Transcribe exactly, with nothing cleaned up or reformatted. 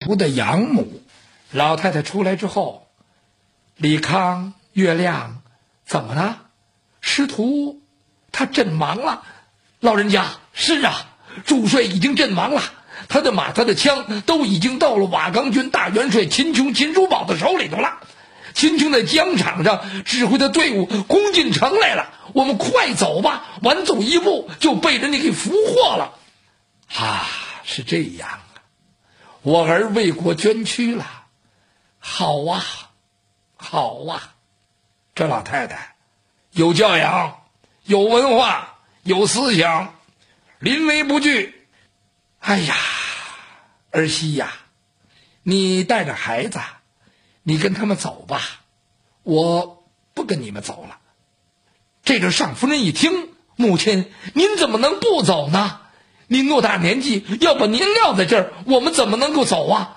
不的养母。老太太出来之后，李康、月亮，怎么了？师徒他阵亡了。老人家，是啊，主帅已经阵亡了，他的马他的枪都已经到了瓦岗军大元帅秦琼秦叔宝的手里头了。秦琼在疆场上指挥的队伍攻进城来了，我们快走吧，晚走一步就被人家给俘获了。啊，是这样啊，我儿为国捐躯了。好啊，好啊，这老太太有教养，有文化，有思想，临危不惧。哎呀，儿媳呀，你带着孩子，你跟他们走吧，我不跟你们走了。这个尚夫人一听，母亲，您怎么能不走呢？您偌大年纪，要把您撂在这儿，我们怎么能够走啊？